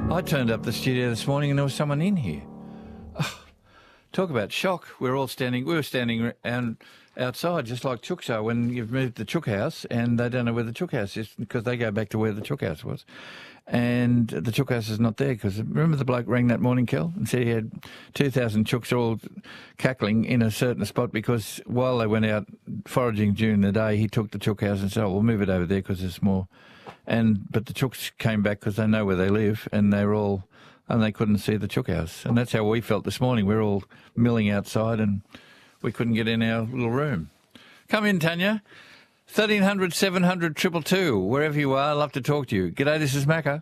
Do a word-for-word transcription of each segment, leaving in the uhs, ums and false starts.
I turned up the studio this morning and there was someone in here. Oh, talk about shock. We were all standing, we were standing and outside just like chooks are when you've moved the chook house and they don't know where the chook house is because they go back to where the chook house was. And the chook house is not there because remember the bloke rang that morning, Kel, and said he had two thousand chooks all cackling in a certain spot because while they went out foraging during the day, he took the chook house and said, oh, we'll move it over there because there's more. And but the chooks came back because they know where they live and they're all, and they couldn't see the chook house. And that's how we felt this morning. We were all milling outside and we couldn't get in our little room. Come in, Tanya. thirteen hundred, seven hundred, two two two, wherever you are, I'd love to talk to you. G'day, this is Macca.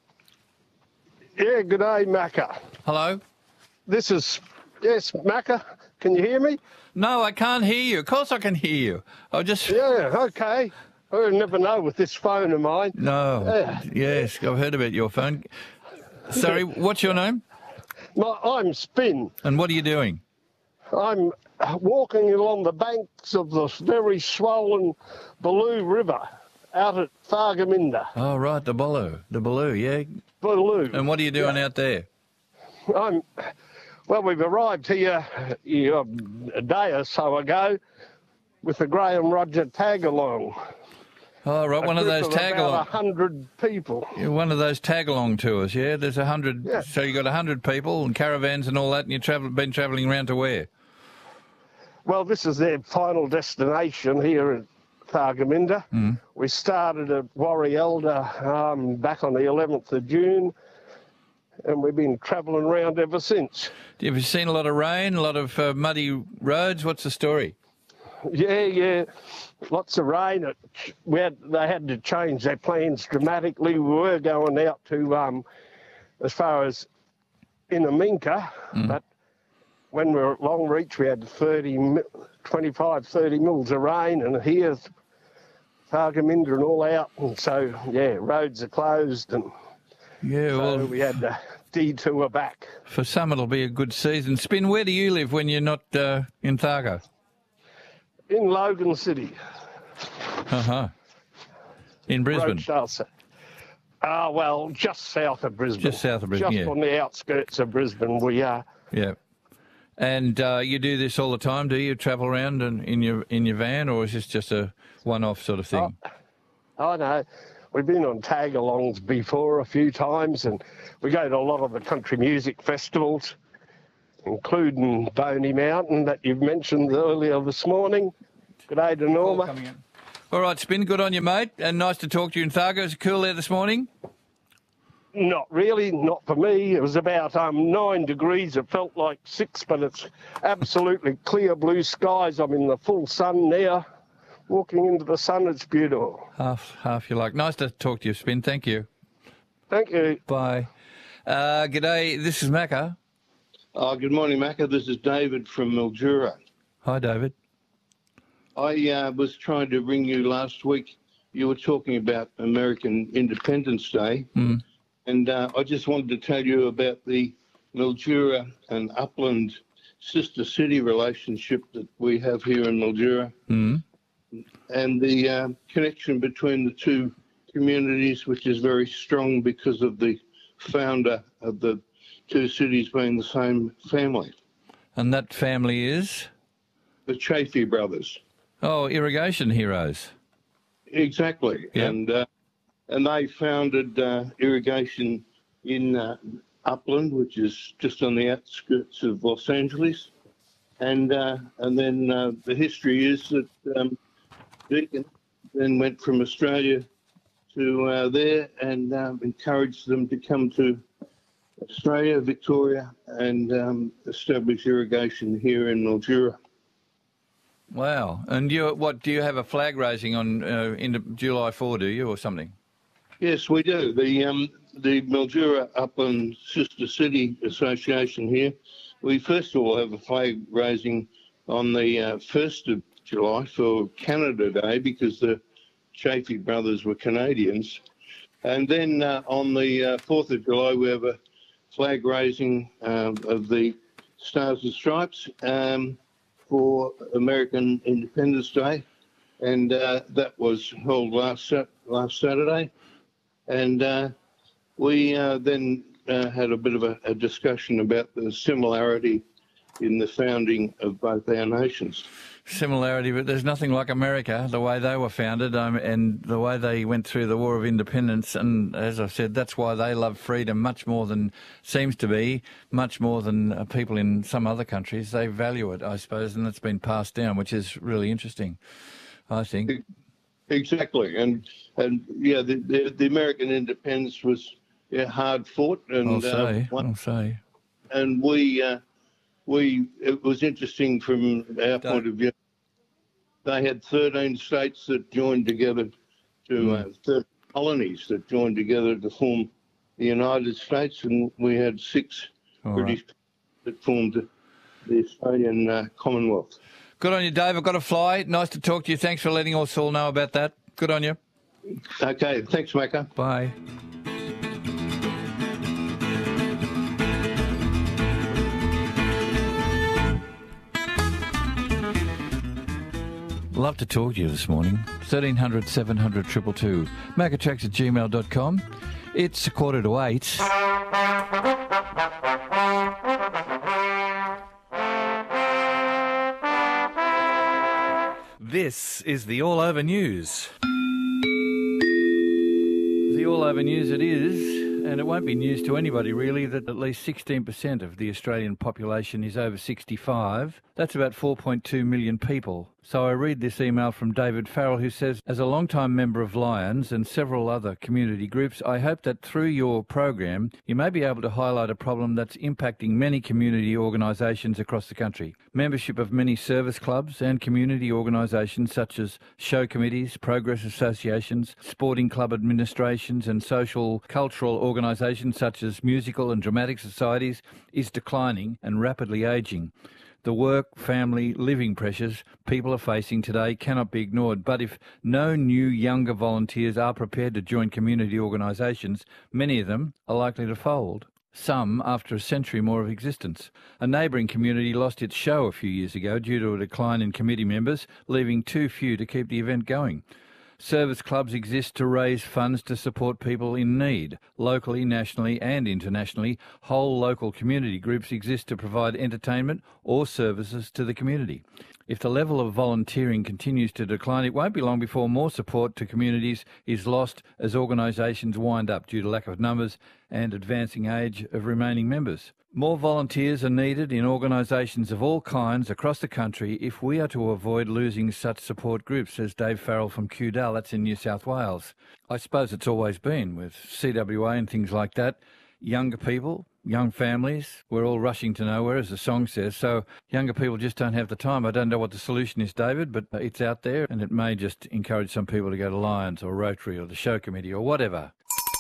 Yeah, g'day, Macca. Hello? This is, yes, Macca. Can you hear me? No, I can't hear you. Of course I can hear you. I just... Yeah, okay. I never know with this phone of mine. No. Yeah. Yes, I've heard about your phone. Sorry, what's your name? My, I'm Spin. And what are you doing? I'm walking along the banks of this very swollen Baloo River out at Thargomindah. Oh, right, the Baloo. The Baloo, yeah. Baloo. And what are you doing yeah. out there? I'm, well, we've arrived here uh, a day or so ago with the Graham Roger tag-along. Oh, right, one of those tag-along. About a hundred people. Yeah, one of those tag-along tours, yeah? There's a hundred, yeah. So you got a hundred people and caravans and all that, and you've travel, been travelling around to where? Well, this is their final destination here at Thargomindah. Mm. We started at Warri Elder um, back on the eleventh of June, and we've been travelling around ever since. Have you seen a lot of rain, a lot of uh, muddy roads? What's the story? Yeah, yeah, lots of rain. It, we had, they had to change their plans dramatically. We were going out to um, as far as Inaminka, mm. but when we were at Longreach, we had thirty, twenty-five, thirty mils of rain, and here's Thargomindah and all out. And so, yeah, roads are closed, and yeah, so well, we had to detour back. For some, it'll be a good season. Spin, where do you live when you're not uh, in Thargo? In Logan City. Uh-huh. In Brisbane? Ah, uh, well, just south of Brisbane. Just south of Brisbane, Just yeah. on the outskirts of Brisbane we are. Yeah. And uh, you do this all the time, do you? Travel around and in your in your van, or is this just a one-off sort of thing? Oh, I know. We've been on tag-alongs before a few times, and we go to a lot of the country music festivals, including Boney Mountain that you've mentioned earlier this morning. Good day to Norma. All right, Spin, good on you, mate, and nice to talk to you in Thargo. Is it cool there this morning? Not really, not for me. It was about um, nine degrees. It felt like six, but it's absolutely clear blue skies. I'm in the full sun now. Walking into the sun, it's beautiful. Half, half you like. Nice to talk to you, Spin. Thank you. Thank you. Bye. Uh, g'day, this is Macca. Oh, good morning, Macca. This is David from Mildura. Hi, David. I uh, was trying to ring you last week. You were talking about American Independence Day. Mm. And uh, I just wanted to tell you about the Mildura and Upland sister city relationship that we have here in Mildura. Mm. And the uh, connection between the two communities, which is very strong because of the founder of the two cities being the same family. And that family is? The Chaffee brothers. Oh, irrigation heroes. Exactly. Yeah. And uh, and they founded uh, irrigation in uh, Upland, which is just on the outskirts of Los Angeles. And uh, and then uh, the history is that um, Deakin then went from Australia to uh, there and um, encouraged them to come to Australia, Victoria, and um, establish irrigation here in Mildura. Wow. And you, what, do you have a flag raising on uh, in July fourth, do you, or something? Yes, we do. The um, the Mildura Upland Sister City Association here, we first of all have a flag raising on the uh, first of July for Canada Day because the Chaffee brothers were Canadians. And then uh, on the uh, fourth of July, we have a flag raising uh, of the Stars and Stripes um, for American Independence Day. And uh, that was held last, last Saturday. And uh, we uh, then uh, had a bit of a, a discussion about the similarity in the founding of both our nations. Similarity, but there's nothing like America, the way they were founded um, and the way they went through the War of Independence. And as I've said, that's why they love freedom much more than seems to be, much more than uh, people in some other countries. They value it, I suppose, and it's been passed down, which is really interesting, I think. Exactly. And, and yeah, the, the, the American independence was yeah, hard fought. And, I'll say, uh, one, I'll say. And we... Uh, We it was interesting from our Don't. point of view. They had thirteen states that joined together to Mm. uh, thirteen colonies that joined together to form the United States, and we had six All British right. that formed the, the Australian uh, Commonwealth. Good on you, Dave. I've got to fly. Nice to talk to you. Thanks for letting us all know about that. Good on you. Okay, thanks, Macca. Bye. Love to talk to you this morning. thirteen hundred, seven hundred, two two two. Macatracks at gmail dot com. It's a quarter to eight. This is the All Over News. The All Over News it is, and it won't be news to anybody really that at least sixteen percent of the Australian population is over sixty-five. That's about four point two million people. So I read this email from David Farrell, who says, as a long-time member of Lions and several other community groups, I hope that through your program you may be able to highlight a problem that's impacting many community organisations across the country. Membership of many service clubs and community organisations such as show committees, progress associations, sporting club administrations and social cultural organisations such as musical and dramatic societies is declining and rapidly ageing. The work, family, living pressures people are facing today cannot be ignored, but if no new younger volunteers are prepared to join community organisations, many of them are likely to fold. Some after a century more of existence. A neighbouring community lost its show a few years ago due to a decline in committee members, leaving too few to keep the event going. Service clubs exist to raise funds to support people in need. Locally, nationally and internationally, whole local community groups exist to provide entertainment or services to the community. If the level of volunteering continues to decline, it won't be long before more support to communities is lost as organisations wind up due to lack of numbers and advancing age of remaining members. More volunteers are needed in organisations of all kinds across the country if we are to avoid losing such support groups, says Dave Farrell from Cudal, that's in New South Wales. I suppose it's always been with C W A and things like that. Younger people, young families, we're all rushing to nowhere, as the song says, so younger people just don't have the time. I don't know what the solution is, David, but it's out there and it may just encourage some people to go to Lions or Rotary or the show committee or whatever.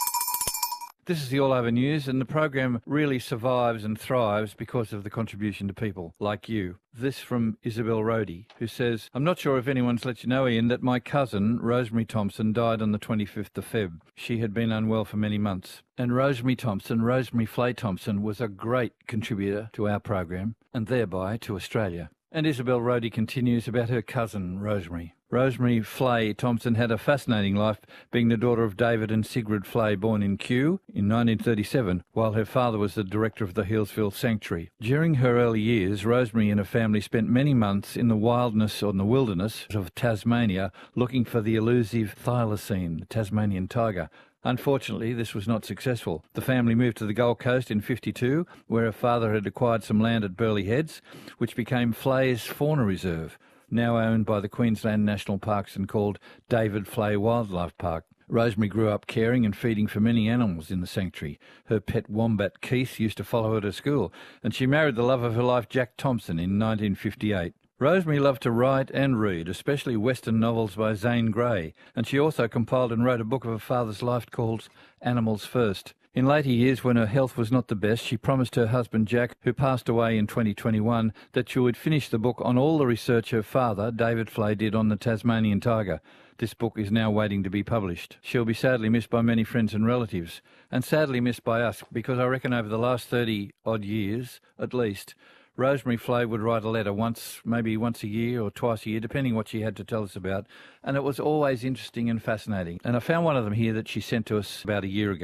This is the All Over News, and the program really survives and thrives because of the contribution to people like you. This from Isabel Rhodey, who says, I'm not sure if anyone's let you know, Ian, that my cousin, Rosemary Thompson, died on the twenty-fifth of February. She had been unwell for many months. And Rosemary Thompson, Rosemary Flay Thompson, was a great contributor to our program, and thereby to Australia. And Isabel Rhodey continues about her cousin, Rosemary. Rosemary Flay Thompson had a fascinating life, being the daughter of David and Sigrid Flay, born in Kew in nineteen thirty-seven, while her father was the director of the Healesville Sanctuary. During her early years, Rosemary and her family spent many months in the wildness or in the wilderness of Tasmania looking for the elusive thylacine, the Tasmanian tiger. Unfortunately, this was not successful. The family moved to the Gold Coast in fifty-two, where her father had acquired some land at Burleigh Heads, which became Flay's Fauna Reserve, now owned by the Queensland National Parks and called David Flay Wildlife Park. Rosemary grew up caring and feeding for many animals in the sanctuary. Her pet wombat Keith used to follow her to school, and she married the love of her life, Jack Thompson, in nineteen fifty-eight. Rosemary loved to write and read, especially Western novels by Zane Grey, and she also compiled and wrote a book of her father's life called Animals First. In later years, when her health was not the best, she promised her husband Jack, who passed away in twenty twenty-one, that she would finish the book on all the research her father, David Flay, did on the Tasmanian tiger. This book is now waiting to be published. She'll be sadly missed by many friends and relatives, and sadly missed by us, because I reckon over the last thirty-odd years, at least, Rosemary Flay would write a letter once, maybe once a year or twice a year, depending what she had to tell us about, and it was always interesting and fascinating. And I found one of them here that she sent to us about a year ago.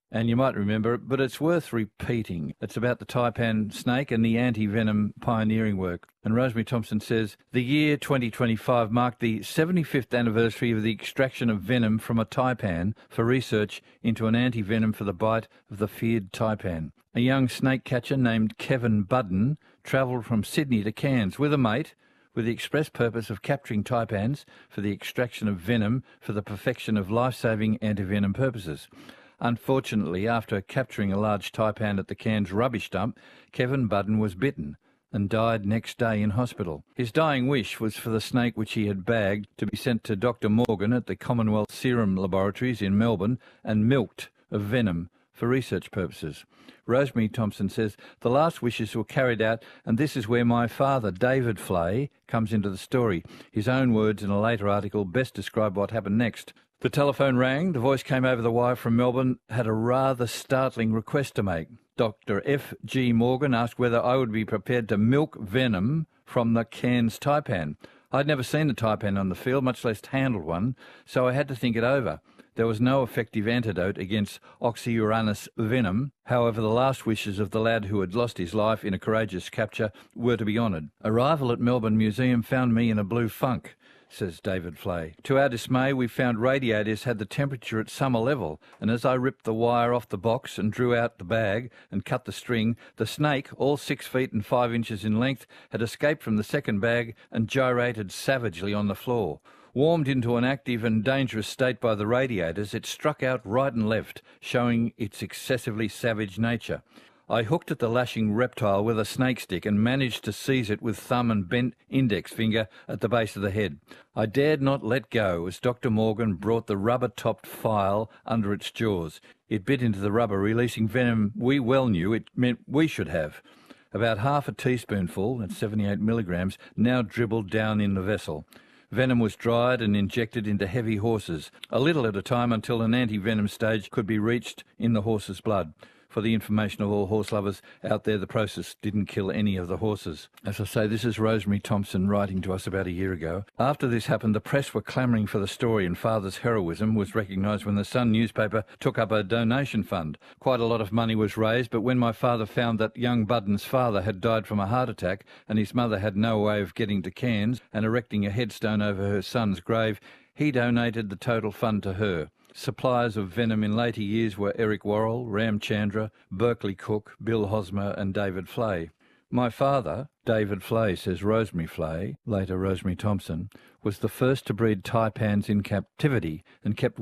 and you might remember it, but it's worth repeating. It's about the taipan snake and the anti-venom pioneering work. And Rosemary Thompson says, the year twenty twenty-five marked the seventy-fifth anniversary of the extraction of venom from a taipan for research into an anti-venom for the bite of the feared taipan. A young snake catcher named Kevin Budden travelled from Sydney to Cairns with a mate with the express purpose of capturing taipans for the extraction of venom for the perfection of life-saving anti-venom purposes. Unfortunately, after capturing a large taipan at the Cairns rubbish dump, Kevin Budden was bitten and died next day in hospital. His dying wish was for the snake which he had bagged to be sent to Doctor Morgan at the Commonwealth Serum Laboratories in Melbourne and milked of venom for research purposes. Rosemary Thompson says, the last wishes were carried out, and this is where my father, David Flay, comes into the story. His own words in a later article best describe what happened next. The telephone rang, the voice came over the wire from Melbourne, had a rather startling request to make. Doctor F G Morgan asked whether I would be prepared to milk venom from the Cairns taipan. I'd never seen the taipan on the field, much less handled one, so I had to think it over. There was no effective antidote against Oxyuranus venom. However, the last wishes of the lad who had lost his life in a courageous capture were to be honoured. Arrival at Melbourne Museum found me in a blue funk, says David Flay. To our dismay, we found radiators had the temperature at summer level, and as I ripped the wire off the box and drew out the bag and cut the string, the snake, all six feet and five inches in length, had escaped from the second bag and gyrated savagely on the floor. Warmed into an active and dangerous state by the radiators, it struck out right and left, showing its excessively savage nature. I hooked at the lashing reptile with a snake stick and managed to seize it with thumb and bent index finger at the base of the head. I dared not let go as Doctor Morgan brought the rubber-topped file under its jaws. It bit into the rubber, releasing venom we well knew it meant we should have. About half a teaspoonful, at seventy-eight milligrams, now dribbled down in the vessel. Venom was dried and injected into heavy horses, a little at a time until an anti-venom stage could be reached in the horse's blood. For the information of all horse lovers out there, the process didn't kill any of the horses. As I say, this is Rosemary Thompson writing to us about a year ago. After this happened, the press were clamouring for the story, and Father's heroism was recognised when the Sun newspaper took up a donation fund. Quite a lot of money was raised, but when my father found that young Budden's father had died from a heart attack and his mother had no way of getting to Cairns and erecting a headstone over her son's grave, he donated the total fund to her. Suppliers of venom in later years were Eric Worrell, Ram Chandra, Berkeley Cook, Bill Hosmer and David Flay. My father, David Flay, says Rosemary Flay, later Rosemary Thompson, was the first to breed taipans in captivity and kept